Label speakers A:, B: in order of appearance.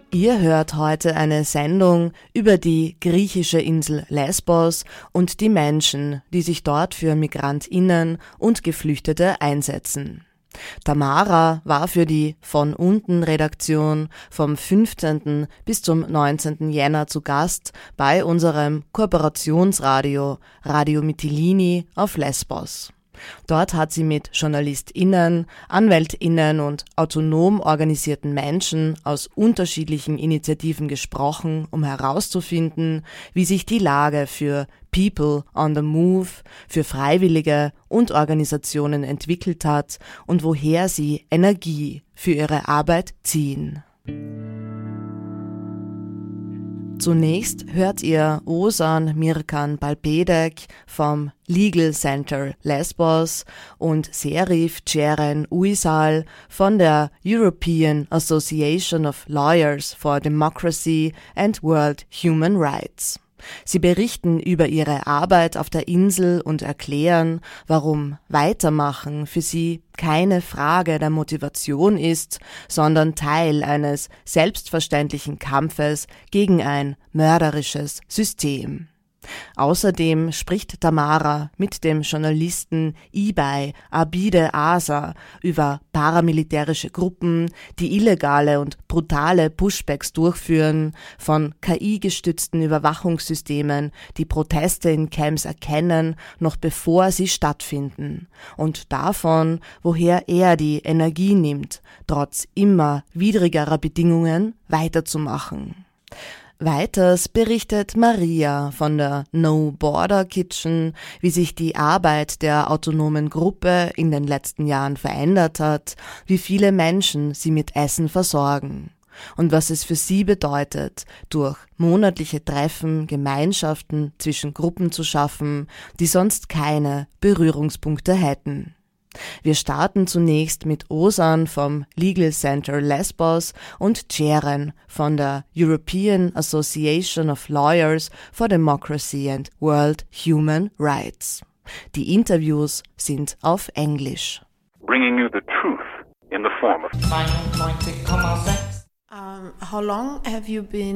A: Ihr hört heute eine Sendung über die griechische Insel Lesbos und die Menschen, die sich dort für MigrantInnen und Geflüchtete einsetzen. Tamara war für die Von unten Redaktion vom 15. bis zum 19. Jänner zu Gast bei unserem Kooperationsradio Radio Mytilini auf Lesbos. Dort hat sie mit JournalistInnen, AnwältInnen und autonom organisierten Menschen aus unterschiedlichen Initiativen gesprochen, um herauszufinden, wie sich die Lage für People on the Move, für Freiwillige und Organisationen entwickelt hat und woher sie Energie für ihre Arbeit ziehen. Zunächst hört ihr Ozan Mirkan Balbedek vom Legal Center Lesbos und Serif Ceren Uysal von der European Association of Lawyers for Democracy and World Human Rights. Sie berichten über ihre Arbeit auf der Insel und erklären, warum Weitermachen für sie keine Frage der Motivation ist, sondern Teil eines selbstverständlichen Kampfes gegen ein mörderisches System. Außerdem spricht Tamara mit dem Journalisten Ibay Abide Asa über paramilitärische Gruppen, die illegale und brutale Pushbacks durchführen, von KI-gestützten Überwachungssystemen, die Proteste in Camps erkennen, noch bevor sie stattfinden, und davon, woher er die Energie nimmt, trotz immer widrigerer Bedingungen weiterzumachen. Weiters berichtet Maria von der No Border Kitchen, wie sich die Arbeit der autonomen Gruppe in den letzten Jahren verändert hat, wie viele Menschen sie mit Essen versorgen und was es für sie bedeutet, durch monatliche Treffen Gemeinschaften zwischen Gruppen zu schaffen, die sonst keine Berührungspunkte hätten. Wir starten zunächst mit Ozan vom Legal Center Lesbos und Ceren von der European Association of Lawyers for Democracy and World Human Rights. Die Interviews sind auf Englisch.
B: Bringing you the truth in the form of...
C: How long have you been